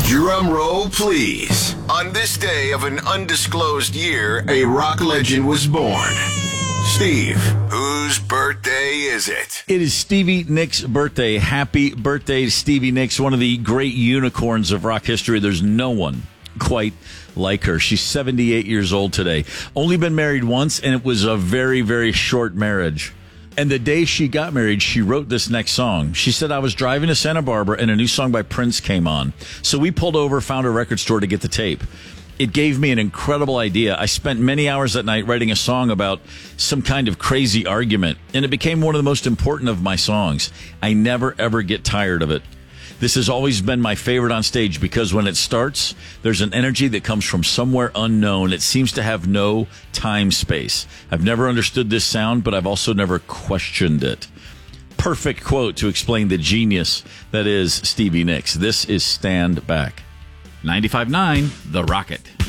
Drum roll, please. On this day of an undisclosed year, a rock legend was born. Steve, whose birthday is it? It is Stevie Nicks' birthday. Happy birthday to Stevie Nicks, one of the great unicorns of rock history. There's no one quite like her. She's 78 years old today. Only been married once, and it was a very, very short marriage. And the day she got married, she wrote this next song. She said, I was driving to Santa Barbara, and a new song by Prince came on. So we pulled over, found a record store to get the tape. It gave me an incredible idea. I spent many hours that night writing a song about some kind of crazy argument, and it became one of the most important of my songs. I never, ever get tired of it. This has always been my favorite on stage because when it starts, there's an energy that comes from somewhere unknown. It seems to have no time space. I've never understood this sound, but I've also never questioned it. Perfect quote to explain the genius that is Stevie Nicks. This is Stand Back. 95.9 The Rocket.